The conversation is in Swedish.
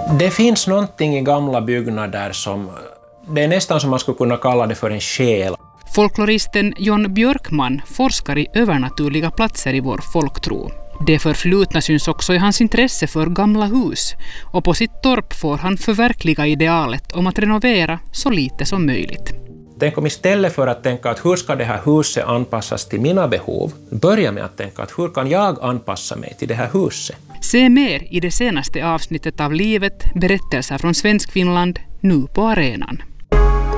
Det finns någonting i gamla byggnader som, det är nästan som man skulle kunna kalla det för en själ. Folkloristen John Björkman forskar i övernaturliga platser i vår folktro. Det förflutna syns också i hans intresse för gamla hus, och på sitt torp får han förverkliga idealet om att renovera så lite som möjligt. Tänk om istället för att tänka att hur ska det här huset anpassas till mina behov, börja med att tänka att hur kan jag anpassa mig till det här huset. Se mer i det senaste avsnittet av Livet, berättelser från Svenskfinland, nu på arenan.